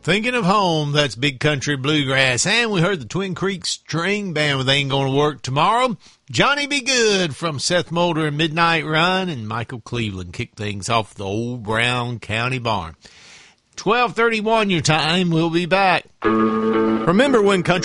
Thinking of home, that's Big Country Bluegrass. And we heard the Twin Creeks String Band with Ain't Gonna Work Tomorrow. Johnny B. Good from Seth Mulder and Midnight Run, and Michael Cleveland kicked things off the Old Brown County Barn. 12:31 your time. We'll be back. Remember when country